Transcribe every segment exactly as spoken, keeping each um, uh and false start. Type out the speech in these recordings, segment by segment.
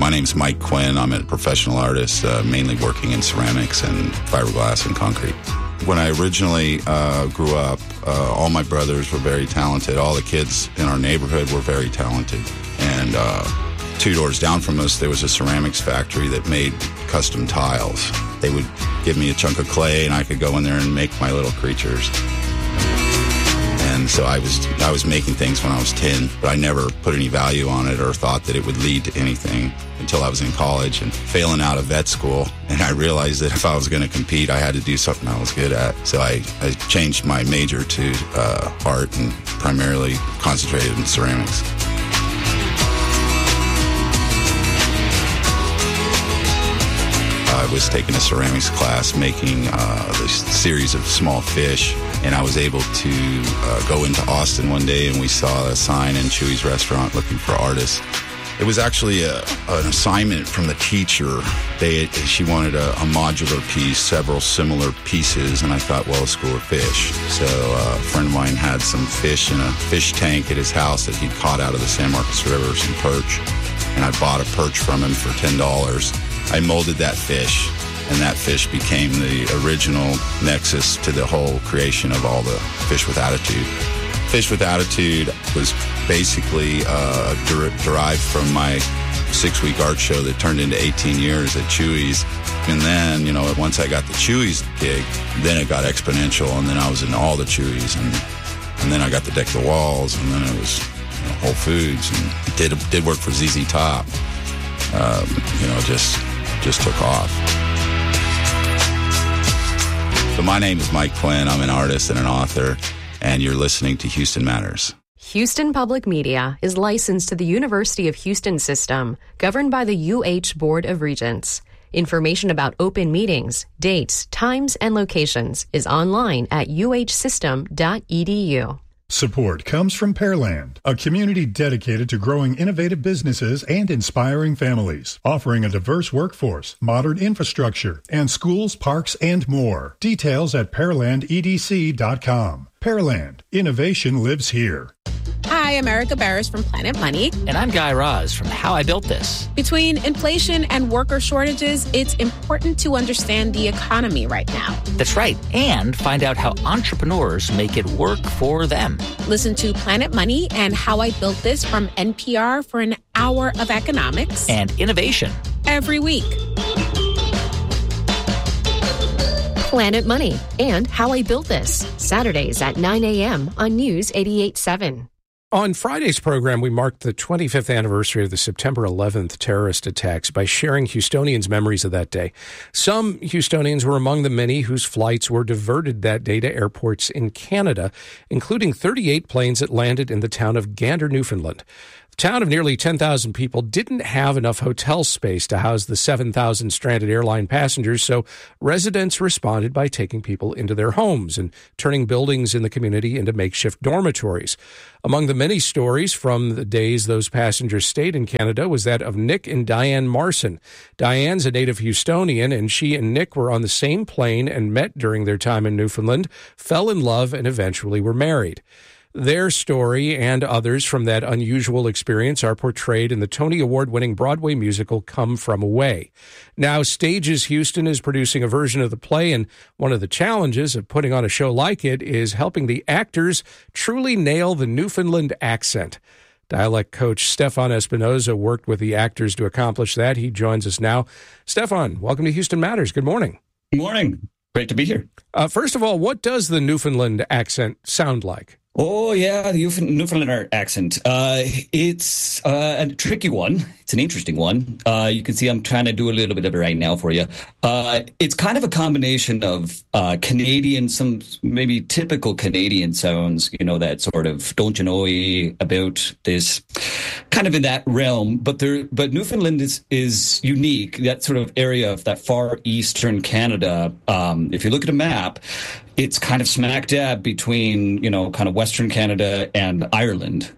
My name's Mike Quinn. I'm a professional artist, uh, mainly working in ceramics and fiberglass and concrete. When I originally uh, grew up, uh, all my brothers were very talented. All the kids in our neighborhood were very talented. And uh, two doors down from us, there was a ceramics factory that made custom tiles. They would give me a chunk of clay, and I could go in there and make my little creatures. And so I was I was making things when I was ten, but I never put any value on it or thought that it would lead to anything until I was in college and failing out of vet school. And I realized that if I was going to compete, I had to do something I was good at. So I, I changed my major to uh, art and primarily concentrated in ceramics. I was taking a ceramics class making uh, this series of small fish, and I was able to uh, go into Austin one day, and we saw a sign in Chewy's restaurant looking for artists. It was actually a, an assignment from the teacher. They, she wanted a, a modular piece, several similar pieces, and I thought, well, a school of fish. So uh, a friend of mine had some fish in a fish tank at his house that he'd caught out of the San Marcos River, some perch, and I bought a perch from him for ten dollars. I molded that fish, and that fish became the original nexus to the whole creation of all the Fish with Attitude. Fish with Attitude was basically uh, der- derived from my six-week art show that turned into eighteen years at Chewy's. And then, you know, once I got the Chewy's gig, then it got exponential, and then I was in all the Chewy's, and and then I got the Deck the Walls, and then it was, you know, Whole Foods, and did did work for Z Z Top. Um, you know, just just took off. So my name is Mike Quinn. I'm an artist and an author, and you're listening to Houston Matters. Houston Public Media is licensed to the University of Houston system, governed by the U H Board of Regents. Information about open meetings, dates, times, and locations is online at u h system dot e d u. Support comes from Pearland, a community dedicated to growing innovative businesses and inspiring families, offering a diverse workforce, modern infrastructure, and schools, parks, and more. Details at pearland e d c dot com. Pearland, innovation lives here. Hi, I'm Erica Barris from Planet Money. And I'm Guy Raz from How I Built This. Between inflation and worker shortages, it's important to understand the economy right now. That's right. And find out how entrepreneurs make it work for them. Listen to Planet Money and How I Built This from N P R for an hour of economics and innovation every week. Planet Money and How I Built This, Saturdays at nine a.m. on News eighty-eight point seven. On Friday's program, we marked the twenty-fifth anniversary of the September eleventh terrorist attacks by sharing Houstonians' memories of that day. Some Houstonians were among the many whose flights were diverted that day to airports in Canada, including thirty-eight planes that landed in the town of Gander, Newfoundland. Town of nearly ten thousand people didn't have enough hotel space to house the seven thousand stranded airline passengers, so residents responded by taking people into their homes and turning buildings in the community into makeshift dormitories. Among the many stories from the days those passengers stayed in Canada was that of Nick and Diane Marson. Diane's a native Houstonian, and she and Nick were on the same plane and met during their time in Newfoundland, fell in love, and eventually were married. Their story and others from that unusual experience are portrayed in the Tony Award-winning Broadway musical Come From Away. Now, Stages Houston is producing a version of the play, and one of the challenges of putting on a show like it is helping the actors truly nail the Newfoundland accent. Dialect coach Stefan Espinoza worked with the actors to accomplish that. He joins us now. Stefan, welcome to Houston Matters. Good morning. Good morning. Great to be here. Uh, first of all, what does the Newfoundland accent sound like? Oh, yeah, the Newfoundland accent. Uh, it's uh, a tricky one. It's an interesting one. Uh, you can see I'm trying to do a little bit of it right now for you. Uh, it's kind of a combination of uh, Canadian, some maybe typical Canadian sounds, you know, that sort of don't you know about this, kind of in that realm. But there, but Newfoundland is, is unique, that sort of area of that far eastern Canada. Um, if you look at a map, it's kind of smack dab between, you know, kind of Western Canada and Ireland.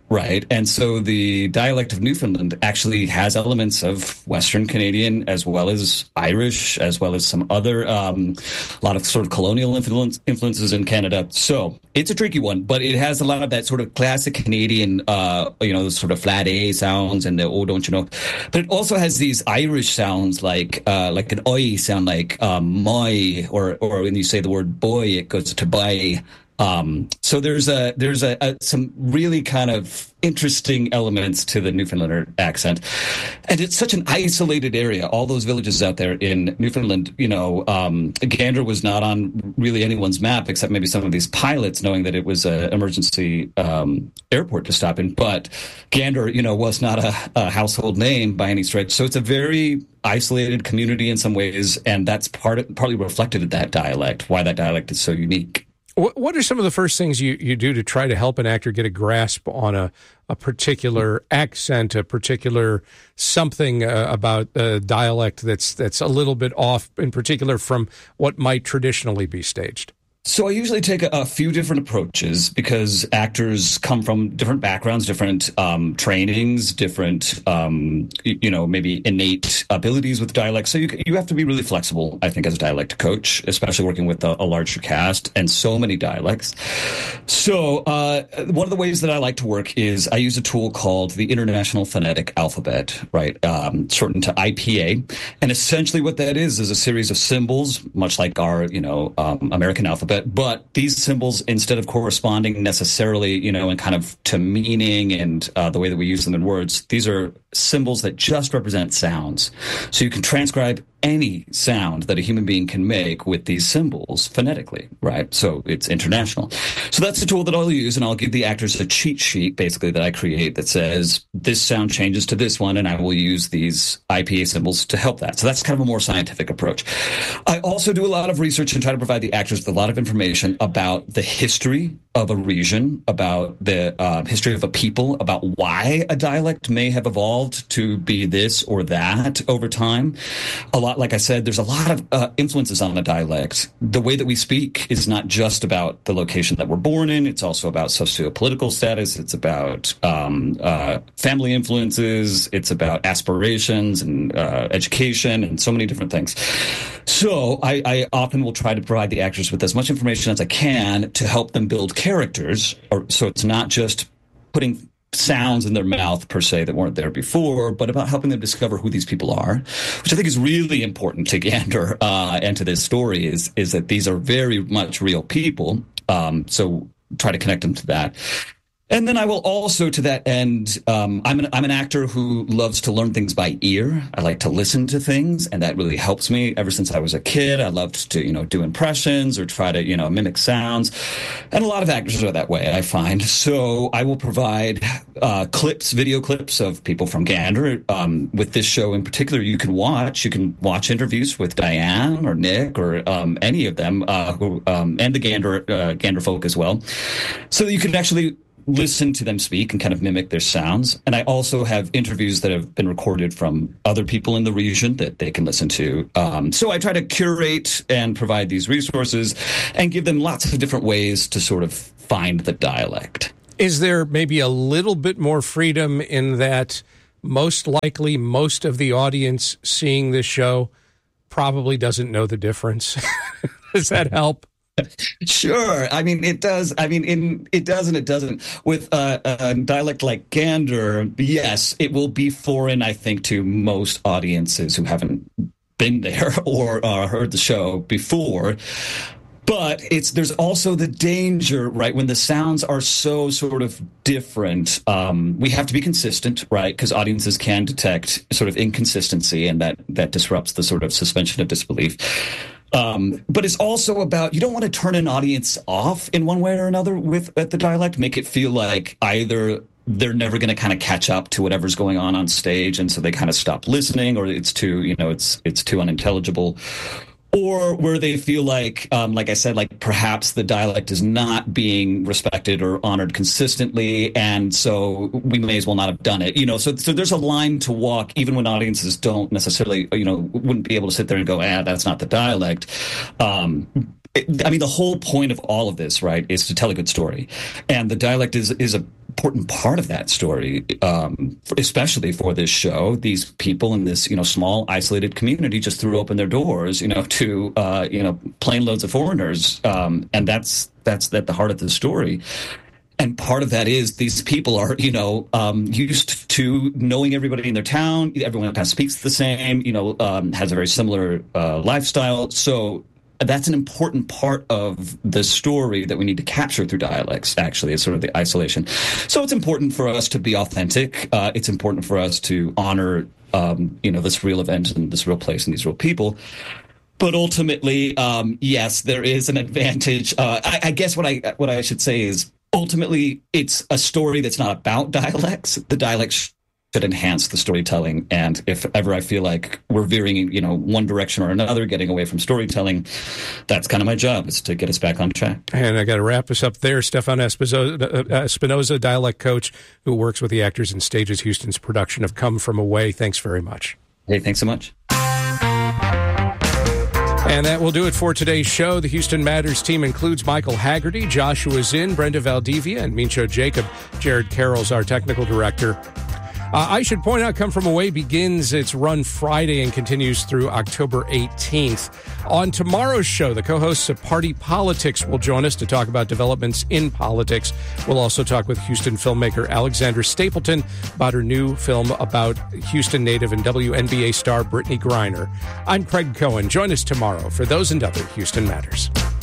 right? And so the dialect of Newfoundland actually has elements of Western Canadian as well as Irish, as well as some other, um, a lot of sort of colonial influence, influences in Canada. So it's a tricky one, but it has a lot of that sort of classic Canadian, uh, you know, sort of flat A sounds and the oh, don't you know? But it also has these Irish sounds like uh, like an oi sound like um, my, or or when you say the word boy, it goes to buy. Um, so there's a there's a, a some really kind of interesting elements to the Newfoundlander accent, and it's such an isolated area. All those villages out there in Newfoundland, you know, um, Gander was not on really anyone's map except maybe some of these pilots, knowing that it was an emergency um, airport to stop in. But Gander, you know, was not a, a household name by any stretch. So it's a very isolated community in some ways, and that's part of, partly reflected in that dialect. Why that dialect is so unique. What are some of the first things you, you do to try to help an actor get a grasp on a, a particular accent, a particular something uh, about a dialect that's that's a little bit off, in particular from what might traditionally be staged? So I usually take a, a few different approaches because actors come from different backgrounds, different um, trainings, different, um, you, you know, maybe innate abilities with dialect. So you you have to be really flexible, I think, as a dialect coach, especially working with a, a larger cast and so many dialects. So uh, one of the ways that I like to work is I use a tool called the International Phonetic Alphabet, right, um, shortened to I P A. And essentially what that is is a series of symbols, much like our, you know, um, American alphabet. But these symbols, instead of corresponding necessarily, you know, and kind of to meaning and uh, the way that we use them in words, these are symbols that just represent sounds. So you can transcribe any sound that a human being can make with these symbols phonetically, right? So it's international. So that's the tool that I'll use, and I'll give the actors a cheat sheet, basically, that I create that says this sound changes to this one, and I will use these I P A symbols to help that. So that's kind of a more scientific approach. I also do a lot of research and try to provide the actors with a lot of information about the history of a region, about the uh, history of a people, about why a dialect may have evolved to be this or that over time. A lot, like I said, there's a lot of uh, influences on a dialect. The way that we speak is not just about the location that we're born in. It's also about sociopolitical status. It's about um, uh, family influences. It's about aspirations and uh, education and so many different things. So I, I often will try to provide the actors with as much information as I can to help them build characters. Or, so it's not just putting sounds in their mouth per se that weren't there before, but about helping them discover who these people are, which I think is really important to Gander uh, and to this story is is that these are very much real people. Um, so try to connect them to that. And then I will also, to that end, um, I'm an I'm an actor who loves to learn things by ear. I like to listen to things, and that really helps me. Ever since I was a kid, I loved to, you know, do impressions or try to, you know, mimic sounds. And a lot of actors are that way, I find. So I will provide uh, clips, video clips of people from Gander. Um, with this show in particular, you can watch. You can watch interviews with Diane or Nick or um, any of them, uh, who um, and the Gander uh, Gander folk as well. So you can actually listen to them speak and kind of mimic their sounds. And I also have interviews that have been recorded from other people in the region that they can listen to. Um, so I try to curate and provide these resources and give them lots of different ways to sort of find the dialect. Is there maybe a little bit more freedom in that most likely most of the audience seeing this show probably doesn't know the difference? Does that help? Sure. I mean, it does. I mean, in, it does and it doesn't. With uh, a dialect like Gander, yes, it will be foreign, I think, to most audiences who haven't been there or uh, heard the show before. But it's there's also the danger, right, when the sounds are so sort of different. Um, we have to be consistent, right, because audiences can detect sort of inconsistency, and that, that disrupts the sort of suspension of disbelief. Um, but it's also about, you don't want to turn an audience off in one way or another with at the dialect, make it feel like either they're never going to kind of catch up to whatever's going on on stage, and so they kind of stop listening, or it's too, you know, it's it's too unintelligible. Or where they feel like, um, like I said, like perhaps the dialect is not being respected or honored consistently, and so we may as well not have done it. You know, so so there's a line to walk, even when audiences don't necessarily, you know, wouldn't be able to sit there and go, ah, that's not the dialect. Um, It, I mean, the whole point of all of this, right, is to tell a good story. And the dialect is is a important part of that story, um, especially for this show. These people in this, you know, small, isolated community just threw open their doors, you know, to, uh, you know, plane loads of foreigners. Um, and that's that's at the heart of the story. And part of that is these people are, you know, um, used to knowing everybody in their town. Everyone kind of speaks the same, you know, um, has a very similar uh, lifestyle. So that's an important part of the story that we need to capture through dialects, actually, is sort of the isolation. So it's important for us to be authentic. Uh, it's important for us to honor, um, you know, this real event and this real place and these real people. But ultimately, um, yes, there is an advantage. Uh, I, I guess what I what I should say is ultimately it's a story that's not about dialects. The dialects should enhance the storytelling. And if ever I feel like we're veering in, you know, one direction or another, getting away from storytelling, that's kind of my job, is to get us back on track. And I got to wrap us up there. Stefan Espinoza, Espinoza, dialect coach who works with the actors and stages Houston's production of Come From Away. Thanks very much. Hey, thanks so much. And that will do it for today's show. The Houston Matters team includes Michael Haggerty, Joshua Zinn, Brenda Valdivia, and Mincho Jacob. Jared Carroll's our technical director. Uh, I should point out, Come From Away begins its run Friday and continues through October eighteenth. On tomorrow's show, the co-hosts of Party Politics will join us to talk about developments in politics. We'll also talk with Houston filmmaker Alexandra Stapleton about her new film about Houston native and W N B A star Brittany Griner. I'm Craig Cohen. Join us tomorrow for those and other Houston Matters.